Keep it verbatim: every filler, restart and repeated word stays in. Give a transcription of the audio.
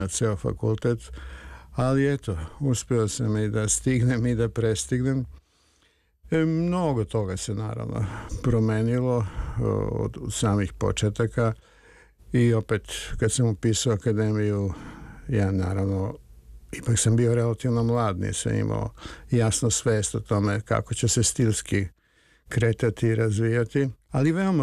na ceo fakultet, ali eto, uspeo sam i da stignem i da prestignem. E, mnogo toga se naravno promenilo od samih početaka i opet kad sam upisao akademiju, ja naravno ipak sam bio relativno mlad, nisam imao jasno svest o tome kako će se stilski kretati i razvijati, ali veoma